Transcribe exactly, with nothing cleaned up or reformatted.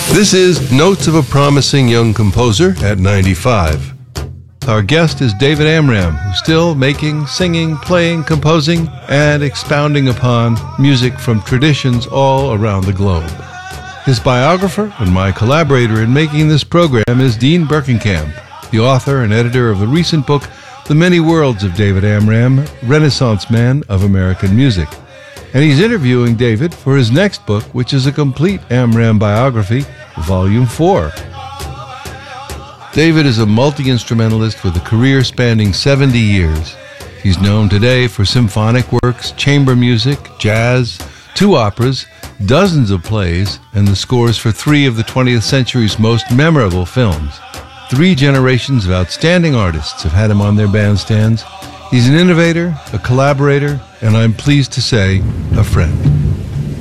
This is Notes of a Promising Young Composer at ninety-five. Our guest is David Amram, who's still making, singing, playing, composing, and expounding upon music from traditions all around the globe. His biographer and my collaborator in making this program is Dean Berkenkamp, the author and editor of the recent book, The Many Worlds of David Amram, Renaissance Man of American Music. And he's interviewing David for his next book, which is a complete Amram biography, Volume four. David is a multi-instrumentalist with a career spanning seventy years. He's known today for symphonic works, chamber music, jazz, two operas, dozens of plays, and the scores for three of the twentieth century's most memorable films. Three generations of outstanding artists have had him on their bandstands. He's an innovator, a collaborator, and I'm pleased to say, a friend.